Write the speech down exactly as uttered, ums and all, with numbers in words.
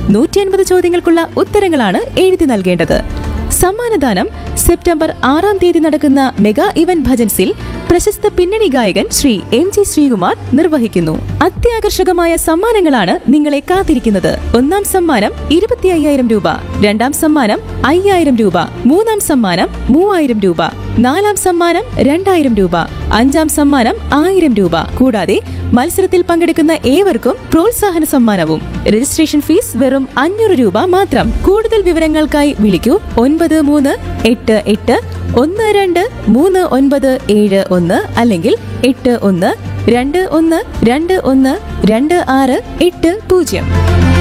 നൂറ്റി അൻപത് ചോദ്യങ്ങൾക്കുള്ള ഉത്തരങ്ങളാണ് എഴുതി നൽകേണ്ടത്. സമ്മാനദാനം സെപ്റ്റംബർ ആറാം തീയതി നടക്കുന്ന മെഗാ ഇവന്റ് ഭജൻസിൽ പ്രശസ്ത പിന്നണി ഗായകൻ ശ്രീ എം ജി ശ്രീകുമാർ നിർവഹിക്കുന്നു. അത്യാകർഷകമായ സമ്മാനങ്ങളാണ് നിങ്ങളെ കാത്തിരിക്കുന്നത്. ഒന്നാം സമ്മാനം ഇരുപത്തി അയ്യായിരം രൂപ, രണ്ടാം സമ്മാനം അയ്യായിരം രൂപ, മൂന്നാം സമ്മാനം മൂവായിരം രൂപ, നാലാം സമ്മാനം രണ്ടായിരം രൂപ, അഞ്ചാം സമ്മാനം ആയിരം രൂപ. കൂടാതെ മത്സരത്തിൽ പങ്കെടുക്കുന്ന ഏവർക്കും പ്രോത്സാഹന സമ്മാനവും. രജിസ്ട്രേഷൻ ഫീസ് വെറും അഞ്ഞൂറ് രൂപ മാത്രം. കൂടുതൽ വിവരങ്ങൾക്കായി വിളിക്കൂ ഒൻപത് മൂന്ന് എട്ട് എട്ട് ഒന്ന് രണ്ട് മൂന്ന് ഒൻപത് ഏഴ് ഒന്ന് അല്ലെങ്കിൽ എട്ട് ഒന്ന് രണ്ട് ഒന്ന് രണ്ട് ഒന്ന് രണ്ട് ആറ് എട്ട് പൂജ്യം.